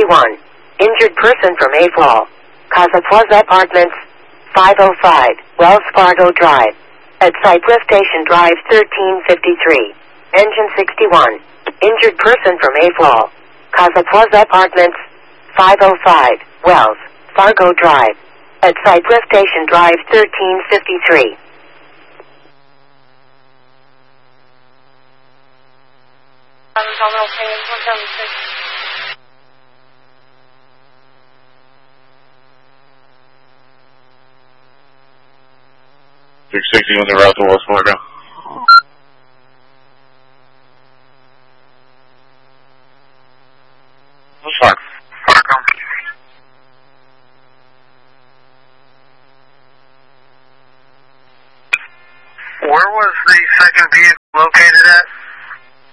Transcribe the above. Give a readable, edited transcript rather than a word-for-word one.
61. Injured person from Mayfall. Casa Plaza Apartments, 505, Wells Fargo Drive. At Cypress Station Drive 1353. Engine 61. Injured person from Mayfall. Casa Plaza Apartments, 505, Wells Fargo Drive. At Cypress Station Drive 1353. Terminal 176. 660 on the route to Wells Fargo.